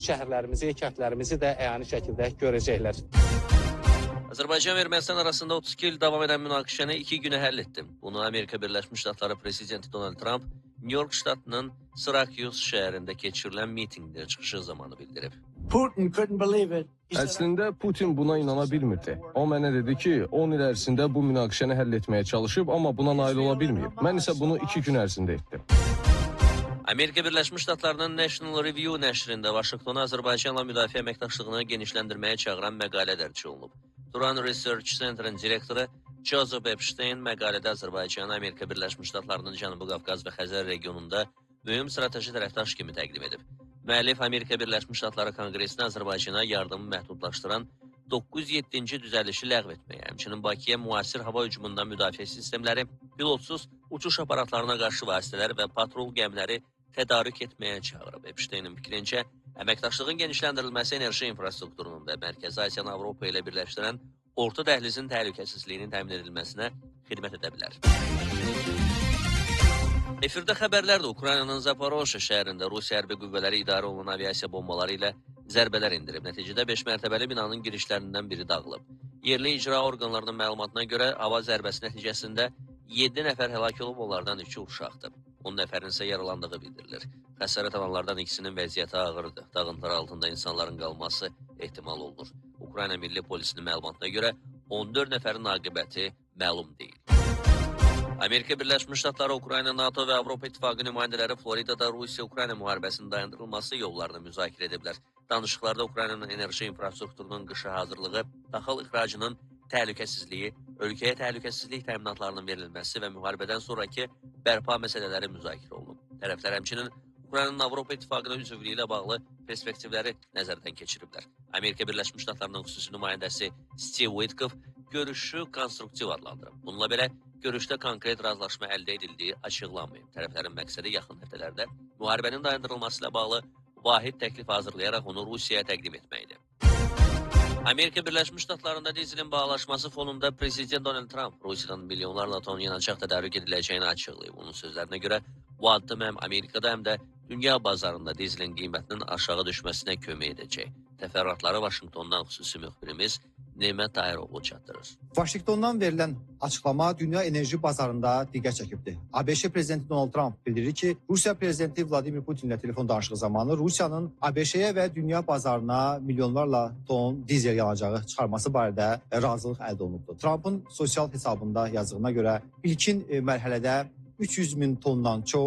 şəhərlərimizi, kəndlərimizi də əyani şəkildə görəcəklər. Azərbaycan və Ermənistan arasında 32 il davam edən münaqişəni 2 günə həll etdi. Bunu Amerika Birləşmiş Ştatları prezidenti Donald Trump New York ştatının Syracuse şəhərində keçirilən mitinqdə çıxışı zamanı bildirib. Əslində Putin buna inana bilmirdi. O mənə dedi ki, 10 il ərzində bu münaqişəni həll etməyə çalışıb, amma buna nail ola bilməyib. Mən isə bunu 2 gün ərzində etdim. Amerika Birləşmiş Ştatlarının National Review nəşrində Vaşinqtona Azərbaycanla müdafiə əməkdaşlığını genişləndirməyə çağıran məqalə dərc olunub. Turan Research Center-ın direktoru Joseph Epstein məqalədə Azərbaycanı Amerika Birləşmiş Ştatlarının Cənubi Qafqaz və Xəzər regionunda mühüm strateji tərəfdaş kimi təqdim edib. Müəllif Amerika Birləşmiş Ştatları Konqresinə Azərbaycana yardımı məhdudlaşdıran 907-ci düzəlişi ləğv etməyə, həmçinin Bakıya müasir hava hücumundan müdafiə sistemləri, pilotsuz uçuş aparatlarına qarşı vasitələr və patrol gəmiləri tədarük etməyə çağırıb. Epsteinin fikrincə, əməkdaşlığın genişləndirilməsi enerji infrastrukturunun və Mərkəzi Asiyanı Avropa ilə birləşdirən orta dəhlizin təhlükəsizliyinin təmin edilməsinə xidmət edə bilər. Efirdə xəbərlərdə Ukraynanın Zaporojye şəhərində Rusiya hərbi qüvvələri idarə olunan aviasiya bombaları ilə zərbələr indirib. Nəticədə 5 mərtəbəli binanın girişlərindən biri dağılıb. Yerli icra orqanlarının məlumatına görə hava zərbəsi nəticəsində 7 nəfər həlak olub, onlardan 3-ü uşaqdır. 10 nəfərin isə yaralandığı bildirilir. Xəsarət alanlardan ikisinin vəziyyəti ağırdır. Dağıntılar altında insanların qalması ehtimal olunur. Ukrayna Milli Polisinin məlumatına görə 14 nəfərin aqibəti məlum deyil. Amerika Birləşmiş Ştatları, Ukrayna, NATO və Avropa İttifaqı nümayəndələri Floridada Rusiya-Ukrayna müharibəsinin dayandırılması yollarını müzakirə ediblər. Danışıqlarda Ukraynanın enerji infrastrukturunun qışa hazırlığı, taxıl ixracının təhlükəsizliyi, ölkəyə təhlükəsizlik təminatlarının verilməsi və müharibədən sonraki bərpa məsələləri müzakirə olunub. Tərəflər həmçinin Ukraynanın Avropa İttifaqına üzvlüyü ilə bağlı perspektivləri nəzərdən keçiriblər. Amerika Birləşmiş Ştatlarının xüsusi nümayəndəsi Steve Witkoff görüşü konstruktiv adlandırıb. Bununla belə, görüşdə konkret razılaşma əldə edildiyi açıqlanmayıb. Tərəflərin məqsədi yaxın həftələrdə müharibənin dayandırılması ilə bağlı vahid təklif hazırlayaraq onu Rusiyaya təqdim etməkdir. Amerika Birləşmiş Ştatlarında dizilin bağlaşması fonunda Prezident Donald Trump Rusiyadan milyonlarla ton yanacaq tədarük ediləcəyini açıqlayıb. Onun sözlərinə görə bu addım həm Amerikada, həm də dünya bazarında dizilin qiymətinin aşağı düşməsinə kömək edəcək. Təfərrüatları Vaşinqtondan xüsusi müxbirimiz Nemət Tahiroğlu çatdırır. Vaşinqtondan verilən açıqlama dünya enerji bazarında diqqət çəkibdir. ABŞ prezidenti Donald Trump bildirir ki, Rusiya prezidenti Vladimir Putin ilə telefon danışığı zamanı Rusiyanın ABŞ-yə və dünya bazarına milyonlarla ton dizel yanacağı çıxarması barədə razılıq əldə olunubdur. Trumpın sosial hesabında yazdığına görə ilkin mərhələdə 300 min tondan çox